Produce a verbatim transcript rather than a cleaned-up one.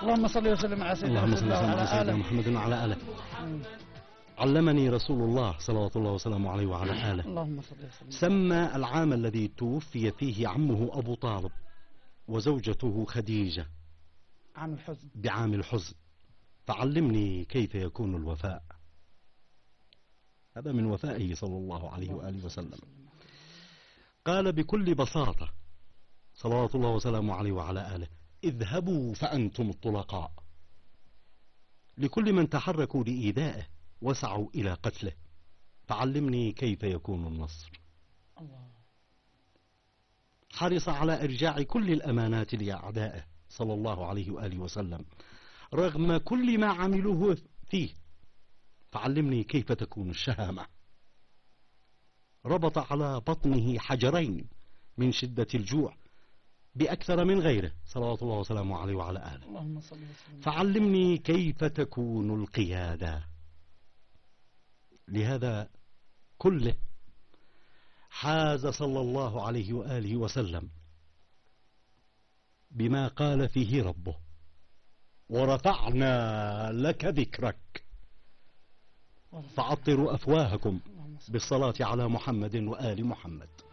اللهم صل وسلم على سيدنا اللهم صل محمد وسلم على وعلى سيدنا آله. محمد وعلى آله. مم. علمني رسول الله صلوات الله وسلامه عليه وعلى آله. اللهم صل وسلم. سمى العام الذي توفي فيه عمه أبو طالب وزوجته خديجة عام الحزن. بعام الحزن. فعلمني كيف يكون الوفاء. هذا من وفائه صلى الله عليه وآله وسلم. قال بكل بساطة صلوات الله وسلامه عليه وعلى آله: اذهبوا فأنتم الطلقاء، لكل من تحركوا لإيذائه وسعوا إلى قتله، فعلمني كيف يكون النصر. الله. حرص على إرجاع كل الأمانات لأعدائه صلى الله عليه وآله وسلم رغم كل ما عملوه فيه، فعلمني كيف تكون الشهامة. ربط على بطنه حجرين من شدة الجوع بأكثر من غيره صلوات الله وسلامه عليه وعلى آله. اللهم صل وسلم. فعلمني كيف تكون القيادة. لهذا كله حاز صلى الله عليه وآله وسلم بما قال فيه ربه: ورفعنا لك ذكرك. فعطروا أفواهكم بالصلاة على محمد وآل محمد.